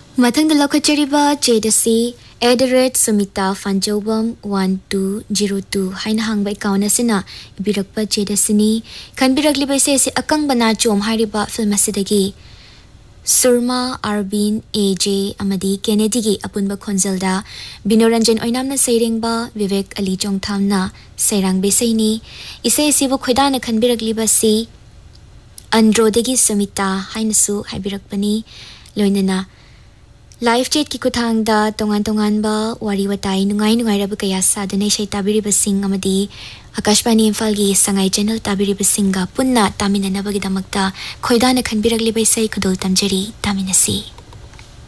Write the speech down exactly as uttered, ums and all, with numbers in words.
Mathang da lokachariba chedasi Ederate Sumita Fanjobam one two zero two haina hangba account asina ibirakpa chedasini kanbirakli baise se akang bana chom hariba film asidagi Surma Arvin A J amadi Kennedy gi apunba khonjalda Binoranjan oinamna sairengba Vivek Ali Chongthamna sairang besaini ise sibu khoidana kanbirakli basi Androdegi Sumita hainasu habirakpani loinana Live chat ki kuthang da tongan tongan ba wari watai nungai nungai rab kaya sadane shay tabiri basing amadi Akashbani Imphal gi sangai channel tabiri basinga punna tamina nabagi damakta khoidana khanbiragli baisai khudol tamjari taminasi